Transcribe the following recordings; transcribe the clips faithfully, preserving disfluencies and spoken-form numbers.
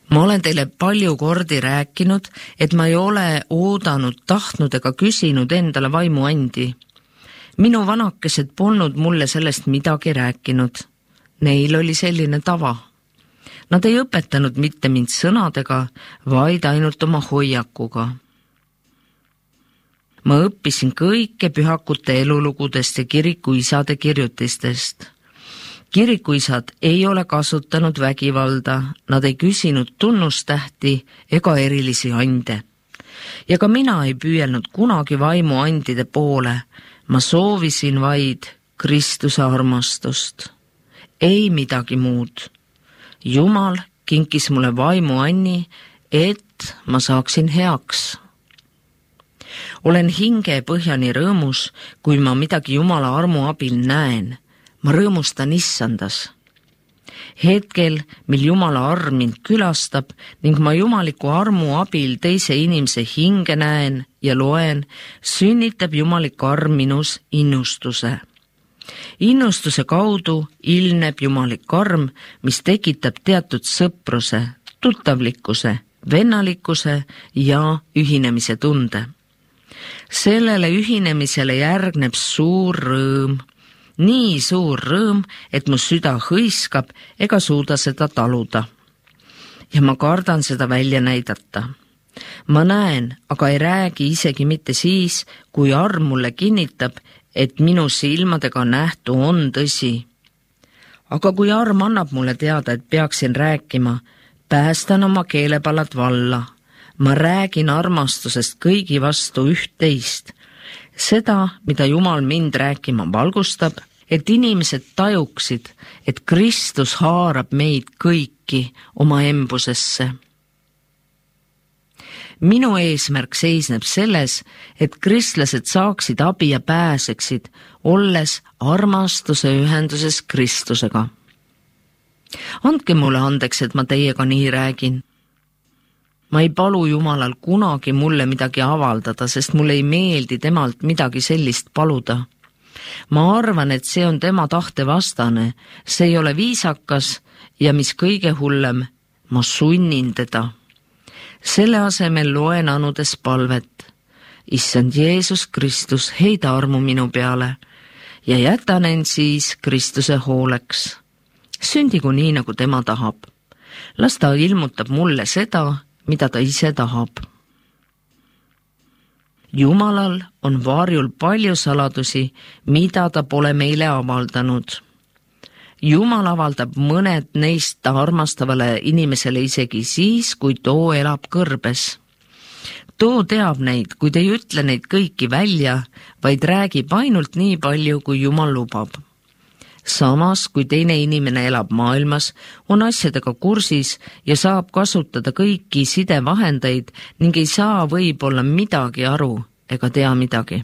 Ma olen teile palju kordi rääkinud, et ma ei ole oodanud, tahtnud ega küsinud endale vaimuandi. Minu vanakesed polnud mulle sellest midagi rääkinud. Neil oli selline tava. Nad ei õpetanud mitte mind sõnadega, vaid ainult oma hoiakuga. Ma õppisin kõike pühakute elulugudest ja kirikuisade kirjutistest. Kirikuisad ei ole kasutanud vägivalda, nad ei küsinud tunnustähti ega erilisi ande. Ja ka mina ei püüelnud kunagi vaimuandide poole, ma soovisin vaid Kristuse armastust. Ei midagi muud. Jumal kinkis mulle vaimuanni, et ma saaksin heaks. Olen hinge põhjani rõõmus, kui ma midagi Jumala armu abil näen. Ma rõõmustan issandas. Hetkel, mil Jumala arm mind külastab ning ma jumaliku armu abil teise inimese hinge näen ja loen, sünnitab jumalik arm minus innustuse. Innustuse kaudu ilmneb jumalik arm, mis tekitab teatud sõpruse, tuttavlikkuse, vennalikkuse ja ühinemise tunde. Sellele ühinemisele järgneb suur rõõm. Nii suur rõõm, et mu süda hõiskab ega suuda seda taluda. Ja ma kardan seda välja näidata. Ma näen, aga ei räägi isegi mitte siis, kui arm mulle kinnitab, et minu silmadega nähtu on tõsi. Aga kui arm annab mulle teada, et peaksin rääkima, päästan oma keelepallad valla. Ma räägin armastusest kõigi vastu üht-teist. Seda, mida Jumal mind rääkima valgustab, et inimesed tajuksid, et Kristus haarab meid kõiki oma embusesse. Minu eesmärk seisneb selles, et kristlased saaksid abi ja pääseksid, olles armastuse ühenduses Kristusega. Andke mulle andeks, et ma teiega nii räägin. Ma ei palu Jumalal kunagi mulle midagi avaldada, sest mulle ei meeldi temalt midagi sellist paluda. Ma arvan, et see on tema tahte vastane, see ei ole viisakas ja mis kõige hullem, ma sunnin teda. Selle asemel loen anudes palvet. Issand Jeesus Kristus, heida armu minu peale ja jätan end siis Kristuse hooleks. Sündigu nii, nagu tema tahab. Las ta ilmutab mulle seda, mida ta ise tahab. Jumalal on varjul palju saladusi, mida ta pole meile avaldanud. Jumal avaldab mõned neist ta armastavale inimesele isegi siis, kui too elab kõrbes. Too teab neid, kuid ei ütle neid kõiki välja, vaid räägib ainult nii palju, kui Jumal lubab. Samas, kui teine inimene elab maailmas, on asjadega kursis ja saab kasutada kõiki sidevahendeid ning ei saa võib-olla midagi aru ega tea midagi.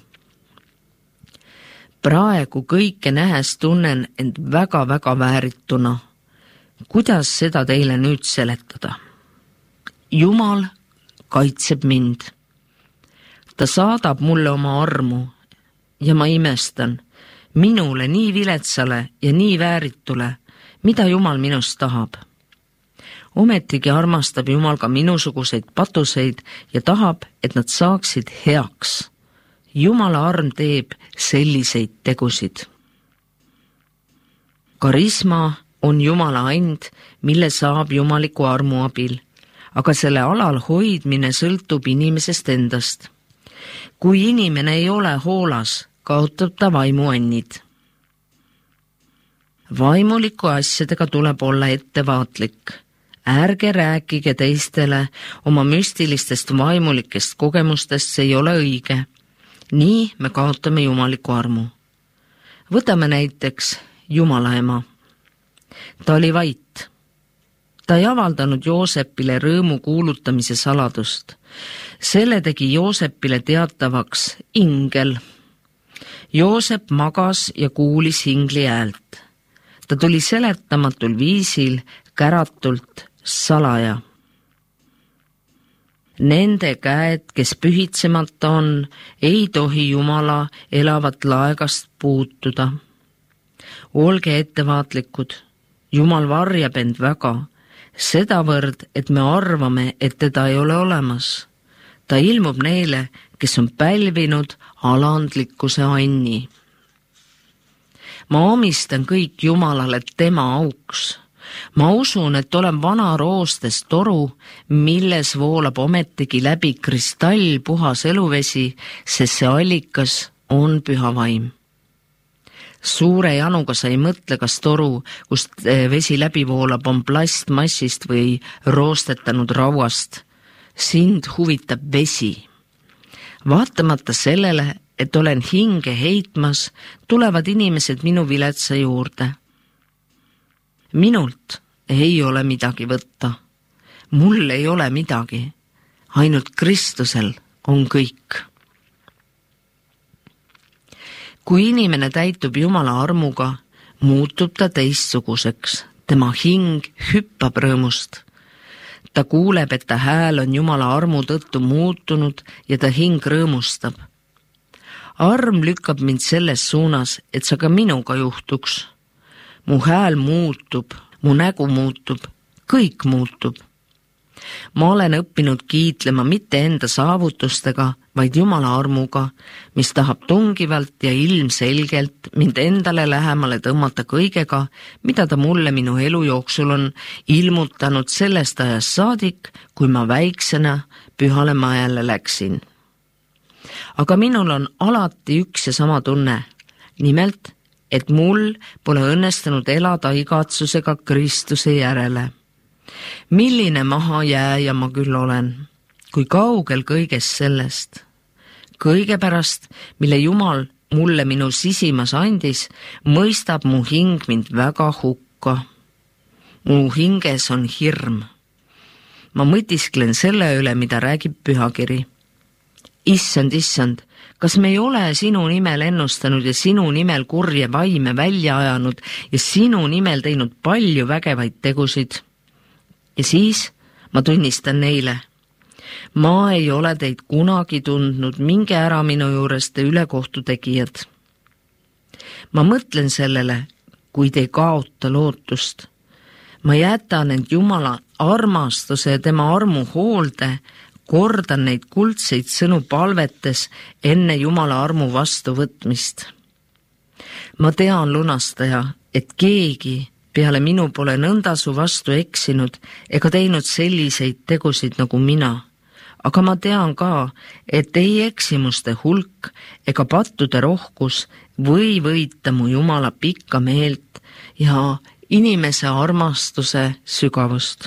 Praegu kõike nähes tunnen end väga-väga väärituna. Kuidas seda teile nüüd seletada? Jumal kaitseb mind. Ta saadab mulle oma armu ja ma imestan, minule nii viletsale ja nii vääritule, mida Jumal minust tahab. Ometigi armastab Jumal ka minusuguseid patuseid ja tahab, et nad saaksid heaks. Jumala arm teeb selliseid tegusid. Karisma on Jumala and, mille saab jumaliku armu abil, aga selle alal hoidmine sõltub inimesest endast. Kui inimene ei ole hoolas, kaotab ta vaimuannid. Vaimuliku asjadega tuleb olla ettevaatlik. Ärge rääkige teistele oma müstilistest vaimulikest kogemustest, see ei ole õige. Nii me kaotame jumaliku armu. Võtame näiteks Jumala ema. Ta oli vait. Ta ei avaldanud Joosepile rõõmu kuulutamise saladust. Selle tegi Joosepile teatavaks ingel. Joosep magas ja kuulis ingli häält. Ta tuli seletamatul viisil, käratult, salaja. Nende käed, kes pühitsemata on, ei tohi Jumala elavat laegast puutuda. Olge ettevaatlikud, Jumal varjab end väga, sedavõrd, et me arvame, et teda ei ole olemas. Ta ilmub neile, kes on pälvinud alandlikkuse anni. Ma omistan kõik Jumalale tema auks. Ma usun, et olen vana roostes toru, milles voolab ometigi läbi kristallpuhas eluvesi, sest see allikas on püha vaim. Suure januga sa ei mõtle, kas toru, kust vesi läbi voolab, on plastmassist või roostetanud rauast. Sind huvitab vesi. Vaatamata sellele, et olen hinge heitmas, tulevad inimesed minu viletsa juurde. Minult ei ole midagi võtta. Mul ei ole midagi. Ainult Kristusel on kõik. Kui inimene täitub Jumala armuga, muutub ta teistsuguseks. Tema hing hüppab rõõmust. Ta kuuleb, et ta hääl on Jumala armu tõttu muutunud ja ta hing rõõmustab. Arm lükkab mind selles suunas, et sa ka minuga juhtuks. Mu hääl muutub, mu nägu muutub, kõik muutub. Ma olen õppinud kiitlema mitte enda saavutustega, vaid Jumala armuga, mis tahab tungivalt ja ilmselgelt mind endale lähemale tõmmata kõigega, mida ta mulle minu elu jooksul on ilmutanud sellest ajast saadik, kui ma väiksena pühale majale läksin. Aga minul on alati üks ja sama tunne, nimelt, et mul pole õnnestunud elada igatsusega Kristuse järele. Milline mahajääja ma küll olen, kui kaugel kõigest sellest. Kõige pärast, mille Jumal mulle minu sisimas andis, mõistab mu hing mind väga hukka. Mu hinges on hirm. Ma mõtisklen selle üle, mida räägib pühakiri. Issand, issand, kas me ei ole sinu nimel ennustanud ja sinu nimel kurje vaime välja ajanud ja sinu nimel teinud palju vägevaid tegusid? Ja siis ma tunnistan neile. Ma ei ole teid kunagi tundnud, minge ära minu juurest te ülekohtu tegijad. Ma mõtlen sellele, kui te ei kaota lootust. Ma jätan end Jumala armastuse ja tema armu hoolde, kordan neid kuldseid sõnu palvetes enne Jumala armu vastuvõtmist. Ma tean, lunastaja, et keegi peale minu pole nõnda su vastu eksinud ega teinud selliseid tegusid nagu mina. Aga ma tean ka, et ei eksimuste hulk ega pattude rohkus või võita mu Jumala pikka meelt ja inimese armastuse sügavust.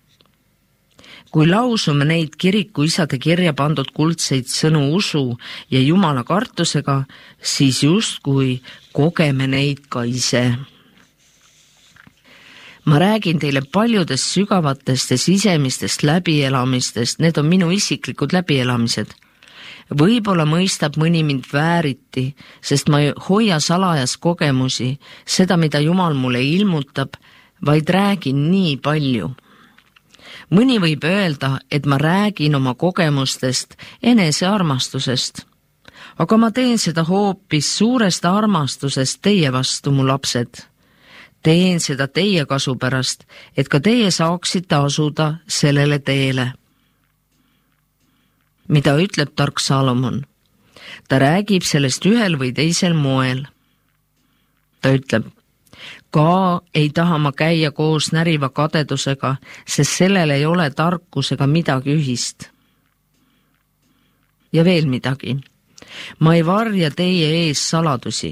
Kui lausume neid kiriku isade kirja pandud kuldseid sõnu usu ja Jumala kartusega, siis justkui kogeme neid ka ise. Ma räägin teile paljudest sügavatest ja sisemistest läbielamistest, need on minu isiklikud läbielamised. Võib-olla mõistab mõni mind vääriti, sest ma ei hoia salajas kogemusi, seda, mida Jumal mulle ilmutab, vaid räägin nii palju. Mõni võib öelda, et ma räägin oma kogemustest enesearmastusest, aga ma teen seda hoopis suurest armastusest teie vastu, mu lapsed. Teen seda teie kasu pärast, et ka teie saaksite asuda sellele teele. Mida ütleb tark Salomon? Ta räägib sellest ühel või teisel moel. Ta ütleb, ka ei taha ma käia koos näriva kadedusega, sest sellel ei ole tarkusega midagi ühist. Ja veel midagi. Ma ei varja teie ees saladusi.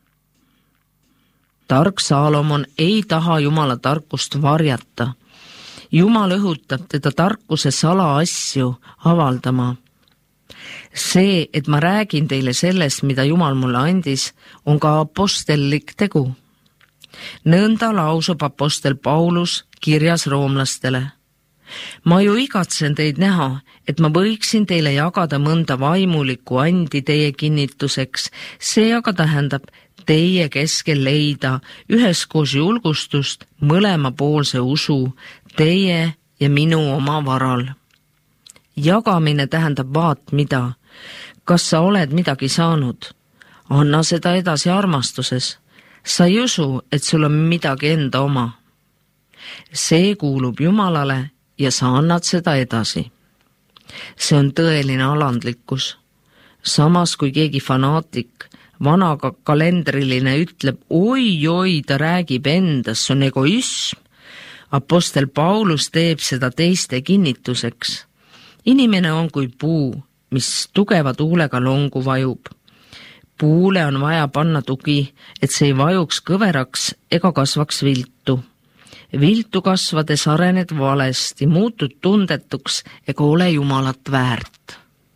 Tark Salomon ei taha Jumala tarkust varjata. Jumal õhutab teda tarkuse salaasju avaldama. See, et ma räägin teile sellest, mida Jumal mulle andis, on ka apostellik tegu. Nõnda lausub apostel Paulus kirjas roomlastele. Ma ju igatsen teid näha, et ma võiksin teile jagada mõnda vaimulikku andi teie kinnituseks. See aga tähendab teie keskel leida üheskoos julgustust mõlemapoolse usu teie ja minu oma varal. Jagamine tähendab vaat mida. Kas sa oled midagi saanud? Anna seda edasi armastuses. Sa ei usu, et sul on midagi enda oma. see kuulub Jumalale ja sa annad seda edasi. See on tõeline alandlikkus. Samas kui keegi fanaatik, vanaga kalendriline ütleb, oi-oi, ta räägib endast, see on egoism. Apostel Paulus teeb seda teiste kinnituseks. Inimene on kui puu, mis tugeva tuulega longu vajub. Puule on vaja panna tugi, et see ei vajuks kõveraks ega kasvaks viltu. Viltu kasvades arened valesti, muutud tundetuks ega ole Jumalat väärt.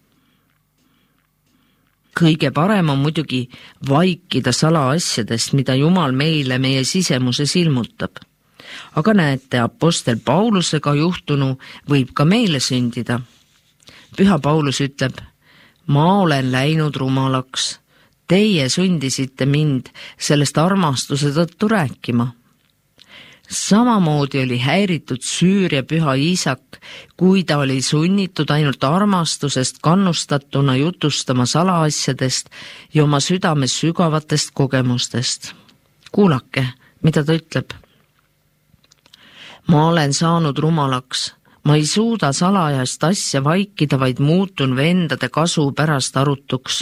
Kõige parem on muidugi vaikida salaasjadest, mida Jumal meile meie sisemuses ilmutab. Aga näete, apostel Paulusega juhtunu võib ka meile sündida. Püha Paulus ütleb, ma olen läinud rumalaks. Teie sundisite mind sellest armastuse tõttu rääkima. Samamoodi oli häiritud Süüria püha Iisak, kui ta oli sunnitud ainult armastusest kannustatuna jutustama salaasjadest ja oma südames sügavatest kogemustest. Kuulake, mida ta ütleb. Ma olen saanud rumalaks. Ma ei suuda salajast asja vaikida, vaid muutun vendade kasu pärast arutuks.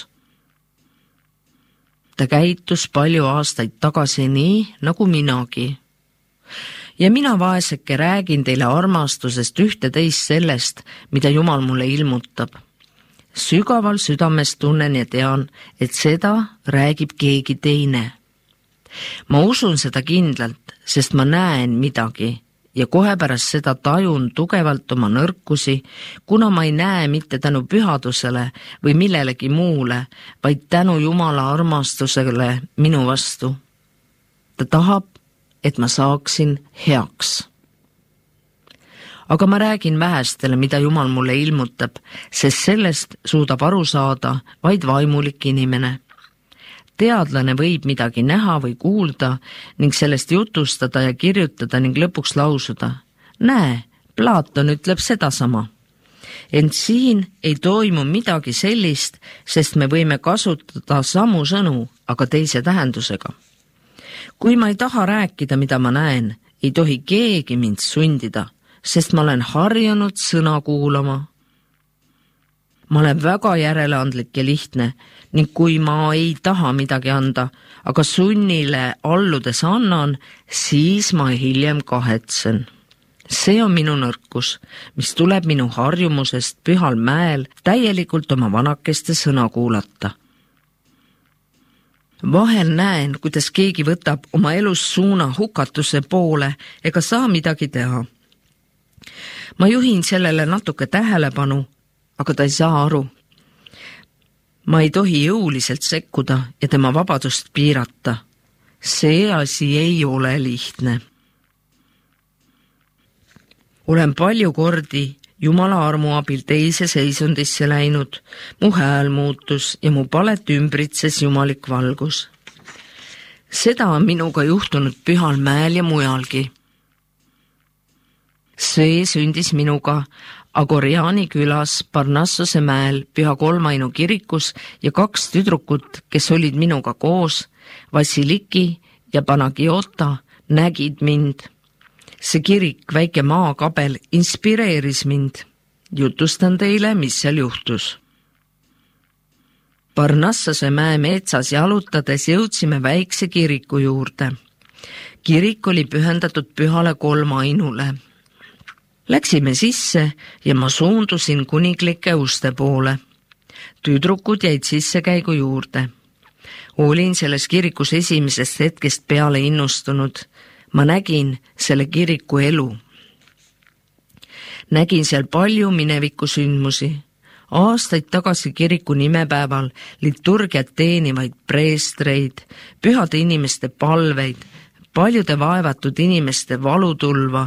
Ta käitus palju aastaid tagasi nii, nagu minagi. Ja mina vaeseke räägin teile armastusest ühte teist sellest, mida Jumal mulle ilmutab. Sügaval südames tunnen ja tean, et seda räägib keegi teine. Ma usun seda kindlalt, sest ma näen midagi ja kohe pärast seda tajun tugevalt oma nõrkusi, kuna ma ei näe mitte tänu pühadusele või millelegi muule, vaid tänu Jumala armastusele minu vastu. Ta tahab, et ma saaksin heaks. Aga ma räägin vähestele, mida Jumal mulle ilmutab, sest sellest suudab aru saada vaid vaimulik inimene. Teadlane võib midagi näha või kuulda ning sellest jutustada ja kirjutada ning lõpuks lausuda. Näe, Platon ütleb sedasama. Ent siin ei toimu midagi sellist, sest me võime kasutada samu sõnu, aga teise tähendusega. Kui ma ei taha rääkida, mida ma näen, ei tohi keegi mind sundida, sest ma olen harjunud sõna kuulama. Ma olen väga järeleandlik ja lihtne ning kui ma ei taha midagi anda, aga sunnile alludes annan, siis ma hiljem kahetsen. See on minu nõrkus, mis tuleb minu harjumusest pühal mäel täielikult oma vanakeste sõna kuulata. Vahel näen, kuidas keegi võtab oma elus suuna hukatuse poole ega saa midagi teha. Ma juhin sellele natuke tähelepanu, aga ta ei saa aru. Ma ei tohi jõuliselt sekkuda ja tema vabadust piirata. See asi ei ole lihtne. Olen palju kordi Jumala armu abil teise seisundisse läinud, mu hääl muutus ja mu palet ümbritses jumalik valgus. Seda on minuga juhtunud Pühal mäel ja mujalgi. See sündis minuga Agoriani külas Parnassose mäel Püha Kolmainu kirikus ja kaks tüdrukut, kes olid minuga koos, Vassiliki ja Panagiota, nägid mind. See kirik, väike maakabel, inspireeris mind. Jutustan teile, mis seal juhtus. Parnassose mäe metsas jalutades jõudsime väikse kiriku juurde. Kirik oli pühendatud Pühale Kolmainule. Läksime sisse ja ma suundusin kuninglike uste poole. Tüdrukud jäid sissekäigu juurde. Olin selles kirikus esimesest hetkest peale innustunud. Ma nägin selle kiriku elu. Nägin seal palju mineviku sündmusi. Aastaid tagasi kiriku nimepäeval liturgiat teenivaid preestreid, pühade inimeste palveid, paljude vaevatud inimeste valutulva.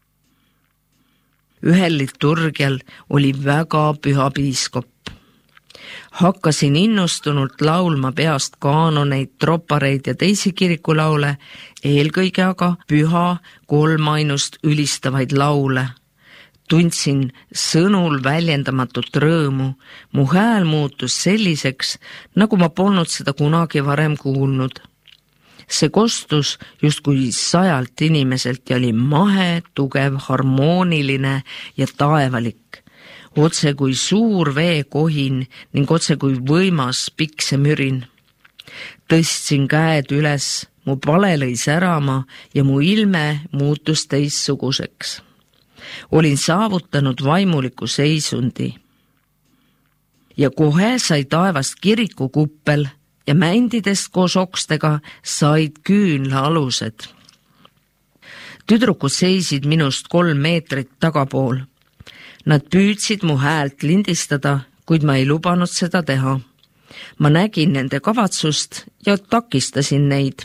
Ühel liturgial oli väga püha piiskop. Hakkasin innustunult laulma peast kaanoneid, tropareid ja teisi kirikulaule, eelkõige aga Püha Kolmainust ülistavaid laule. Tundsin sõnul väljendamatut rõõmu, mu hääl muutus selliseks, nagu ma polnud seda kunagi varem kuulnud. See kostus justkui sajalt inimeselt ja oli mahe, tugev, harmooniline ja taevalik. Otse kui suur veekohin ning otse kui võimas piksemürin. Tõstsin käed üles, mu pale lõi särama ja mu ilme muutus teistsuguseks. Olin saavutanud vaimuliku seisundi. Ja kohe sai taevast kirikukuppel ja mändidest koos okstega said küünla alused. Tüdrukud seisid minust kolm meetrit tagapool. Nad püüdsid mu häält lindistada, kuid ma ei lubanud seda teha. Ma nägin nende kavatsust ja takistasin neid.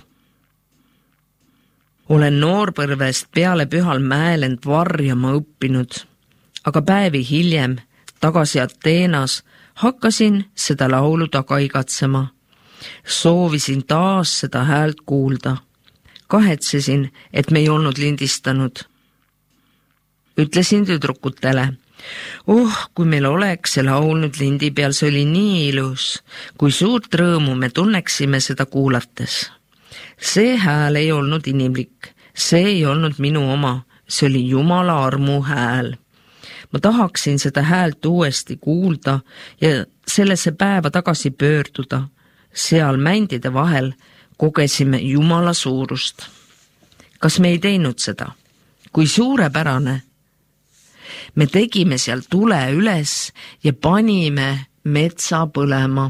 Olen noorpõlvest peale Pühal mäel end varjama õppinud, aga päevi hiljem tagasi Ateenas hakkasin seda laulu taga igatsema. Soovisin taas seda häält kuulda. Kahetsesin, et me ei olnud lindistanud. Ütlesin tüdrukutele, oh, kui meil oleks see laul nüüd lindi peal, see oli nii ilus, kui suurt rõõmu me tunneksime seda kuulates. See hääl ei olnud inimlik, see ei olnud minu oma, see oli Jumala armu hääl. Ma tahaksin seda häält uuesti kuulda ja sellesse päeva tagasi pöörduda. Seal mändide vahel kogesime Jumala suurust. Kas me ei teinud seda? Kui suurepärane! Me tegime seal tule üles ja panime metsa põlema.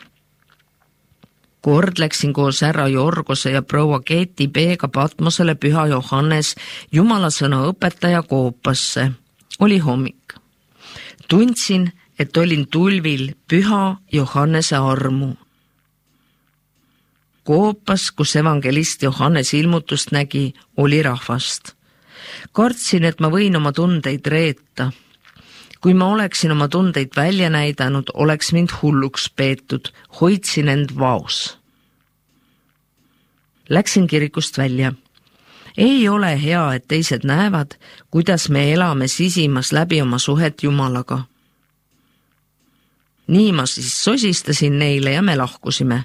Kord läksin koos härra Jorgose ja proua Keeti Peega Patmosele Püha Johannes Jumala sõna õpetaja koopasse. Oli hommik. Tundsin, et olin tulvil Püha Johannese armu. Koopas, kus evangelist Johannes ilmutust nägi, oli rahvast. Kartsin, et ma võin oma tundeid reeta. Kui ma oleksin oma tundeid välja näidanud, oleks mind hulluks peetud, hoidsin end vaos. Läksin kirikust välja. Ei ole hea, et teised näevad, kuidas me elame sisimas läbi oma suhet Jumalaga. Nii ma siis sosistasin neile ja me lahkusime.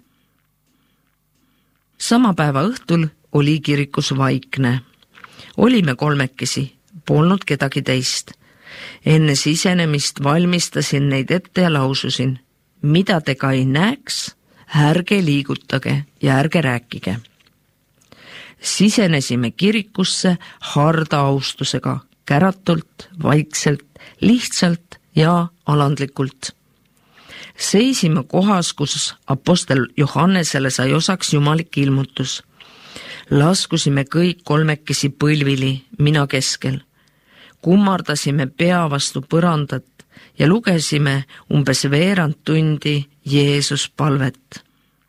Sama päeva õhtul oli kirikus vaikne. Olime kolmekesi, polnud kedagi teist. Enne sisenemist valmistasin neid ette ja laususin, mida te ka ei näeks, ärge liigutage ja ärge rääkige. Sisenesime kirikusse harda austusega, käratult, vaikselt, lihtsalt ja alandlikult. Seisime kohas, kus apostel Johannesele sai osaks jumalik ilmutus. Laskusime kõik kolmekesi põlvili, mina keskel. Kummardasime pea vastu põrandat ja lugesime umbes veerand tundi Jeesus palvet.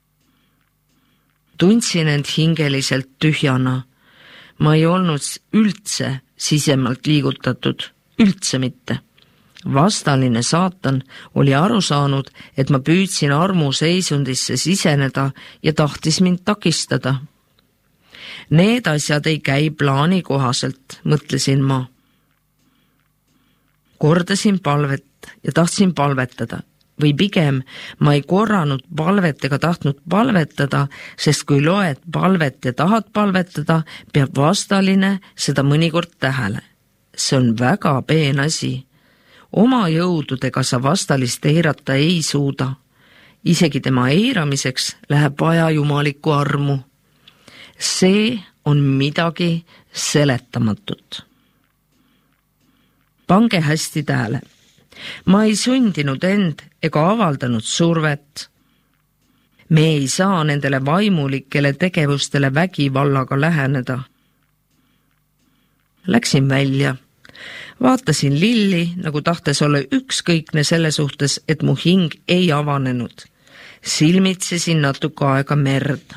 Tundsin end hingeliselt tühjana. Ma ei olnud üldse sisemalt liigutatud, üldse mitte. Vastaline saatan oli aru saanud, et ma püüdsin armu seisundisse siseneda ja tahtis mind takistada. Need asjad ei käi plaani kohaselt, mõtlesin ma. Kordasin palvet ja tahtsin palvetada, või pigem ma ei korranud palvet ega tahtnud palvetada, sest kui loed palvet ja tahad palvetada, peab vastaline seda mõnikord tähele. See on väga peen asi. Oma jõududega sa vastalist eirata ei suuda. Isegi tema eiramiseks läheb vaja jumalikku armu. See on midagi seletamatut. Pange hästi tähele. Ma ei sundinud end ega avaldanud survet. Me ei saa nendele vaimulikele tegevustele vägivallaga läheneda. Läksin välja. Vaatasin lilli, nagu tahtes olla ükskõikne selle suhtes, et mu hing ei avanenud. Silmitsesin natuke aega merd.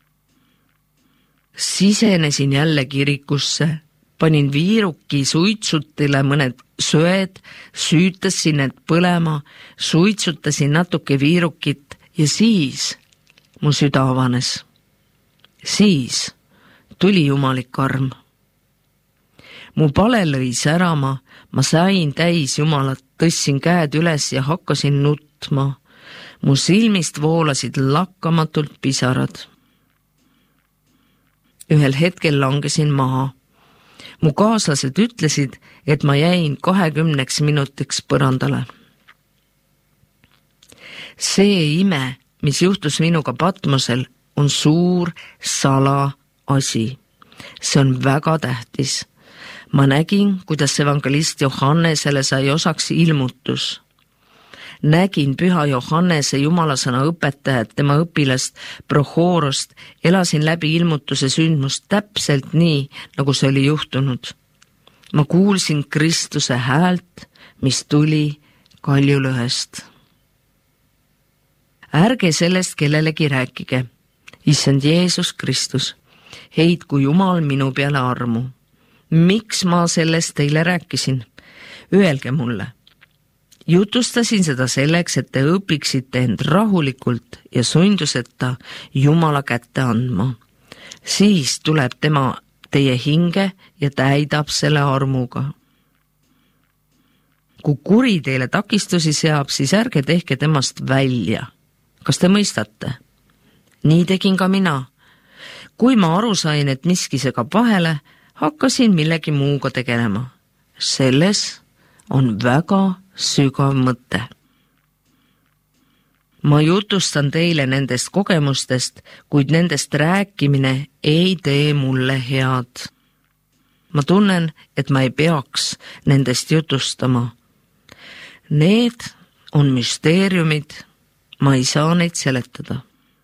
Sisenesin jälle kirikusse, panin viiruki suitsutile mõned söed, süütasin need põlema, suitsutasin natuke viirukit ja siis mu süda avanes. Siis tuli jumalik arm. Mu pale lõi särama, ma sain täis Jumalat, tõssin käed üles ja hakkasin nutma. Mu silmist voolasid lakkamatult pisarad. Ühel hetkel langesin maha. Mu kaaslased ütlesid, et ma jäin kahekümneks minutiks põrandale. See ime, mis juhtus minuga Patmosel, on suur salaasi. See on väga tähtis. Ma nägin, kuidas evangelist Johannesele sai osaks ilmutus. Nägin püha Johannese jumalasõna õpetajat, tema õpilast Prohorost, elasin läbi ilmutuse sündmust täpselt nii, nagu see oli juhtunud. Ma kuulsin Kristuse häält, mis tuli kaljulõhest. Ärge sellest kellelegi rääkige. Issand Jeesus Kristus, heitku Jumal minu peale armu. Miks ma sellest teile rääkisin? Öelge mulle. Jutustasin seda selleks, et te õpiksite end rahulikult ja sunduseta Jumala kätte andma. Siis tuleb tema teie hinge ja täidab selle armuga. Kui kuri teile takistusi seab, siis ärge tehke temast välja. Kas te mõistate? Nii tegin ka mina. Kui ma aru sain, et miski segab vahele, hakkasin millegi muuga tegelema. Selles on väga sügav mõte. Ma jutustan teile nendest kogemustest, kuid nendest rääkimine ei tee mulle head. Ma tunnen, et ma ei peaks nendest jutustama. Need on müsteeriumid, ma ei saa neid seletada.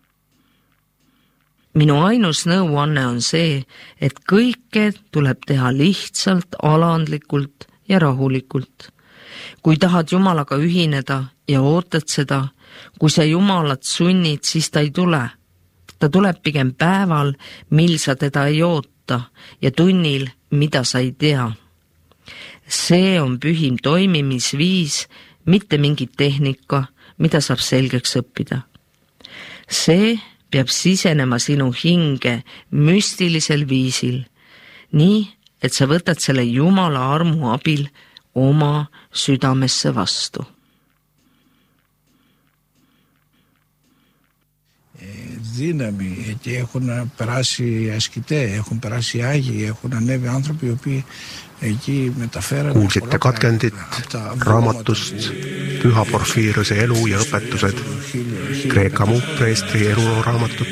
Minu ainus nõuanne on see, et kõike tuleb teha lihtsalt, alandlikult ja rahulikult. Kui tahad Jumalaga ühineda ja ootad seda, kui sa Jumalat sunnid, siis ta ei tule. Ta tuleb pigem päeval, mil sa teda ei oota ja tunnil, mida sa ei tea. See on pühim toimimisviis, mitte mingi tehnika, mida saab selgeks õppida. See peab sisenema sinu hinge müstilisel viisil, nii, et sa võtad selle Jumala armu abil oma südamesse vastu. Δύναμη, εκεί έχουν περάσει ασκητές, έχουν περάσει άγιοι, έχουν ανέβει άνθρωποι οι οποίοι εκεί μεταφέραν. Kuulsite katkendit raamatust Püha Porfiiriuse elu ja õpetused, Kreeka muhtpreestri eluraamatut